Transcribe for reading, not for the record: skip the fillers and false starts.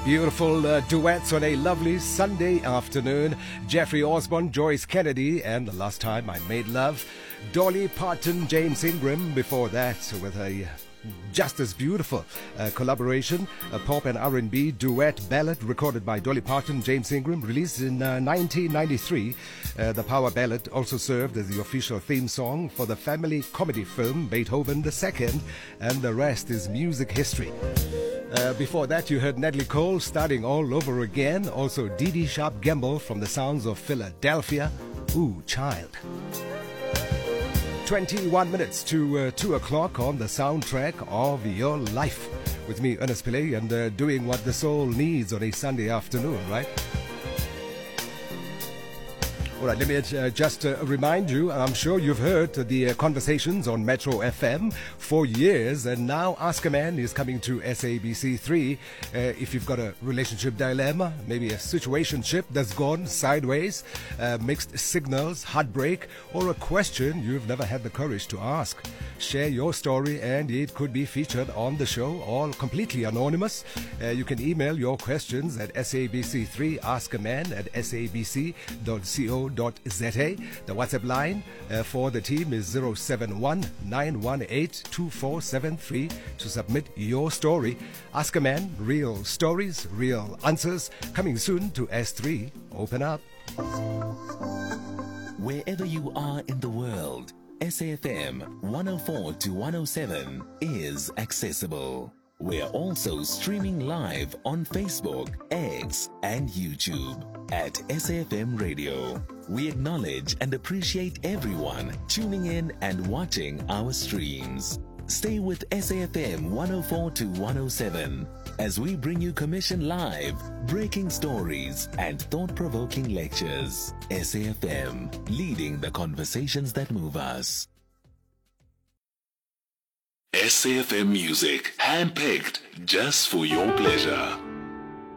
Beautiful duets on a lovely Sunday afternoon. Jeffrey Osborne, Joyce Kennedy, and The Last Time I Made Love. Dolly Parton, James Ingram before that with a just as beautiful collaboration, a pop and R&B duet ballad recorded by Dolly Parton, James Ingram, released in 1993. The power ballad also served as the official theme song for the family comedy film Beethoven II, and the rest is music history. Before that, you heard Natalie Cole, Starting All Over Again. Also, Dee Dee Sharp-Gamble from the sounds of Philadelphia. Ooh, Child. 21 minutes to 2 o'clock on the soundtrack of your life. With me, Ernest Pillay, and doing what the soul needs on a Sunday afternoon, right? All right, let me just remind you, I'm sure you've heard the conversations on Metro FM for years, and now Ask a Man is coming to SABC3. If you've got a relationship dilemma, maybe a situationship that's gone sideways, mixed signals, heartbreak, or a question you've never had the courage to ask, share your story and it could be featured on the show, all completely anonymous. You can email your questions at sabc3askaman@sabc.co.za. The WhatsApp line for the team is 071-918-2473 to submit your story. Ask a Man, real stories, real answers. Coming soon to S3. Open up. Wherever you are in the world, SAFM 104 to 107 is accessible. We're also streaming live on Facebook, X, and YouTube at SAFM Radio. We acknowledge and appreciate everyone tuning in and watching our streams. Stay with SAFM 104 to 107 as we bring you commission live, breaking stories, and thought-provoking lectures. SAFM, leading the conversations that move us. SAFM music, handpicked just for your pleasure.